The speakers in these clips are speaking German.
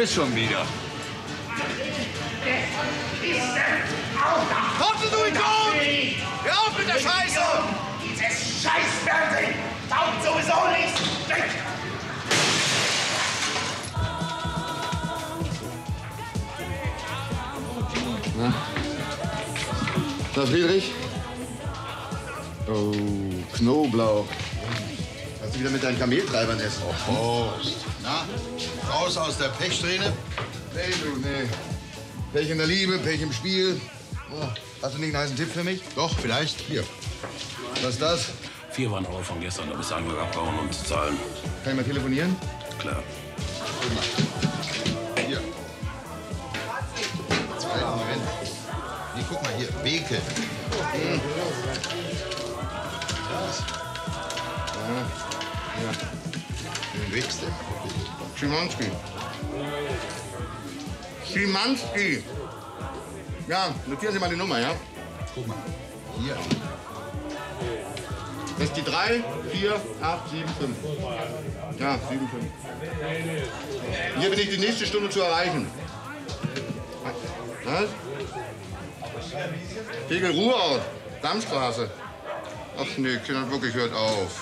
es schon wieder. Trottel, du Idiot! Hör auf mit der Scheiße! Dieses Scheißfernsehen taugt sowieso nichts! Na? Na, Friedrich? Oh, Knoblauch. Hast du wieder mit deinen Kameltreibern essen? Oh, Prost. Na, raus aus der Pechsträhne? Nee, du, nee. Pech in der Liebe, Pech im Spiel. Oh, hast du nicht einen heißen Tipp für mich? Doch, vielleicht. Hier. Was ist das? 4 waren aber von gestern, da bist du einfach abbauen und zahlen. Kann ich mal telefonieren? Klar. Hier. Zweiten Moment. Nee, guck mal hier. Beke. Hm. Ja. Wen wächst der? Schimanski. Schimanski. Ja, notieren Sie mal die Nummer, ja? Guck mal. Hier. Das ist die 3, 4, 8, 7, 5. Ja, 7, 5. Hier bin ich die nächste Stunde zu erreichen. Was? Pegel Ruhrort, Dammstraße. Ach nee, Kinder, wirklich, hört auf.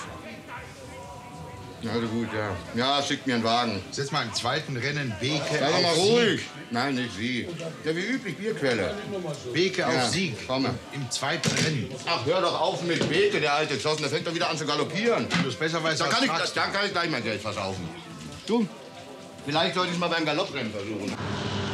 Also gut, ja. Ja, schickt mir einen Wagen. Setz mal im zweiten Rennen Beke Sei doch auf mal Sieg. ruhig. Nein, nicht Sie. Ja, wie üblich, Bierquelle. Beke Ja, auf Sieg. komm mal. Im zweiten Rennen. Ach, hör doch auf mit Beke, der alte Zossen. Der fängt doch wieder an zu galoppieren. Wenn du es besser weißt, Dann als kann ich, fragst. dann kann ich gleich mein Geld versaufen. Du, vielleicht sollte ich es mal beim Galopprennen versuchen.